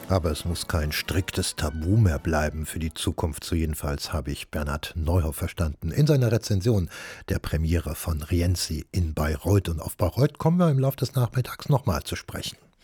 Aber es muss kein striktes Tabu mehr bleiben für die Zukunft. So jedenfalls habe ich Bernhard Neuhoff verstanden in seiner Rezension der Premiere von Rienzi in Bayreuth. Und auf Bayreuth kommen wir im Laufe des Nachmittags nochmal zu sprechen.